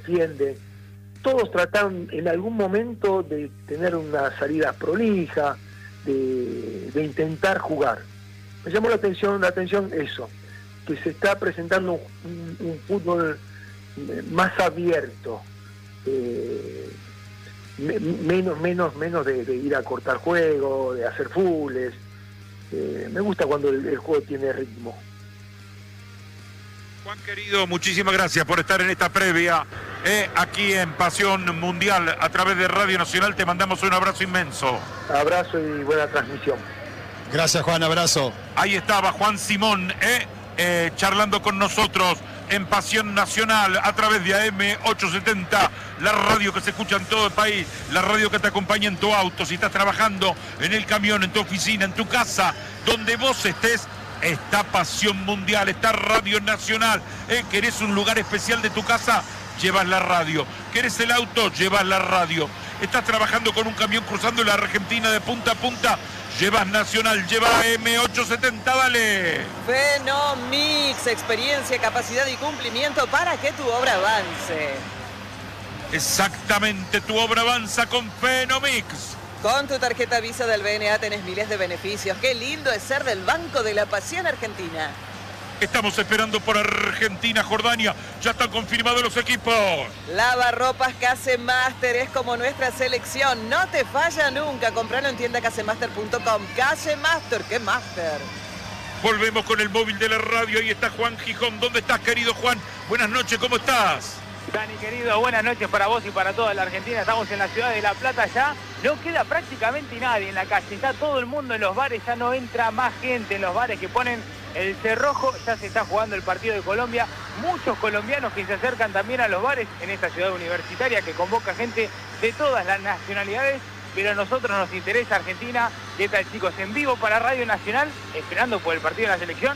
defiende. Todos trataron en algún momento de tener una salida prolija, de intentar jugar. Me llamó la atención eso, que se está presentando un fútbol más abierto, menos de ir a cortar juego, de hacer fulls. Me gusta cuando el juego tiene ritmo. Juan querido, muchísimas gracias por estar en esta previa aquí en Pasión Mundial a través de Radio Nacional. Te mandamos un abrazo inmenso. Abrazo y buena transmisión. Gracias, Juan, abrazo. Ahí estaba Juan Simón charlando con nosotros en Pasión Nacional a través de AM 870, la radio que se escucha en todo el país, la radio que te acompaña en tu auto, si estás trabajando en el camión, en tu oficina, en tu casa, donde vos estés. Está Pasión Mundial, está Radio Nacional. ¿Querés un lugar especial de tu casa? Llevas la radio. ¿Querés el auto? Llevas la radio. ¿Estás trabajando con un camión cruzando la Argentina de punta a punta? Llevas Nacional, lleva M870, dale. Fenomix, experiencia, capacidad y cumplimiento para que tu obra avance. Exactamente, tu obra avanza con Fenomix. Con tu tarjeta Visa del BNA tenés miles de beneficios. Qué lindo es ser del Banco de la Pasión Argentina. Estamos esperando por Argentina, Jordania. Ya están confirmados los equipos. Lavarropas Casemaster es como nuestra selección. No te falla nunca. Compralo en tienda casemaster.com. Casemaster, ¿qué master? Volvemos con el móvil de la radio. Ahí está Juan Gijón. ¿Dónde estás, querido Juan? Buenas noches, ¿cómo estás? Dani, querido, buenas noches para vos y para toda la Argentina. Estamos en la ciudad de La Plata ya. No queda prácticamente nadie en la calle. Está todo el mundo en los bares. Ya no entra más gente en los bares que ponen el cerrojo. Ya se está jugando el partido de Colombia. Muchos colombianos que se acercan también a los bares en esta ciudad universitaria que convoca gente de todas las nacionalidades. Pero a nosotros nos interesa Argentina. ¿Qué tal, chicos? En vivo para Radio Nacional, esperando por el partido de la selección.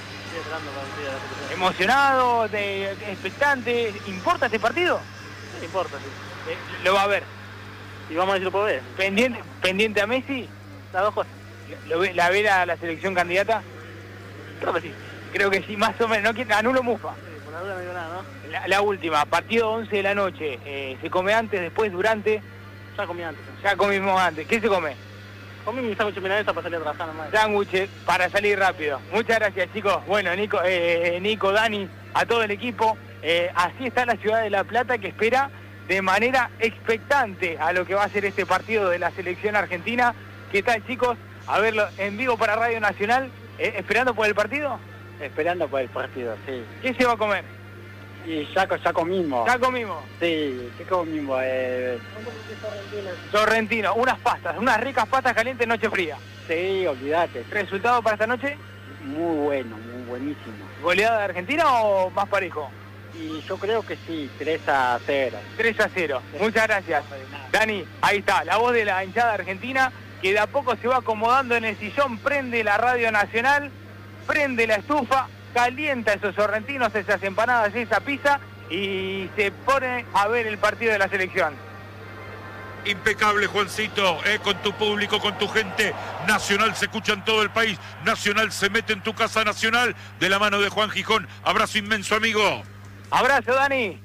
Emocionado, expectante. ¿Importa este partido? Sí, importa, sí. Lo va a ver. Y vamos a ver si lo puedo ver. ¿Pendiente a Messi? Las dos cosas. ¿La ve la selección candidata? Creo que sí. Creo que sí, más o menos. No, anulo mufa. Sí, por la duda no digo nada, ¿no? La última, partido 11 de la noche. ¿Se come antes, después, durante? Ya comí antes. Ya comimos antes. ¿Qué se come? Comí mi sándwich milanesa para salir a trabajar nomás. Sándwich para salir rápido. Muchas gracias, chicos. Bueno, Nico, Dani, a todo el equipo. Así está la ciudad de La Plata, que espera de manera expectante a lo que va a ser este partido de la selección argentina. ¿Qué tal, chicos? A verlo en vivo para Radio Nacional. ¿Esperando por el partido? Esperando por el partido, sí. ¿Qué se va a comer? Y ya comimos. ¿Ya comimos? Sí, ¿qué comimos? Sorrentino, unas pastas, unas ricas pastas calientes noche fría. Sí, olvídate. ¿Resultado para esta noche? Muy bueno, muy buenísimo. ¿Goleada de Argentina o más parejo? Y yo creo que sí, 3-0. 3-0. Muchas gracias. Dani, ahí está, la voz de la hinchada argentina, que de a poco se va acomodando en el sillón, prende la Radio Nacional, prende la estufa, calienta esos sorrentinos, esas empanadas, esa pizza, y se pone a ver el partido de la selección. Impecable, Juancito, con tu público, con tu gente. Nacional se escucha en todo el país. Nacional se mete en tu casa, Nacional, de la mano de Juan Gijón. Abrazo inmenso, amigo. Abrazo, Dani.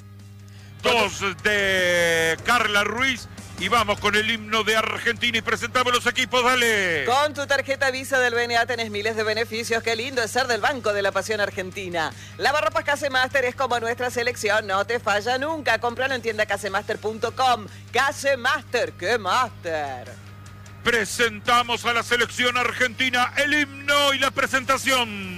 2 de Carla Ruiz. Y vamos con el himno de Argentina y presentamos los equipos, dale. Con tu tarjeta Visa del BNA tenés miles de beneficios. Qué lindo es ser del Banco de la Pasión Argentina. Lavarropas Casemaster es como nuestra selección, no te falla nunca. Compralo en tienda casemaster.com. Casemaster, ¡qué master! Presentamos a la selección argentina el himno y la presentación.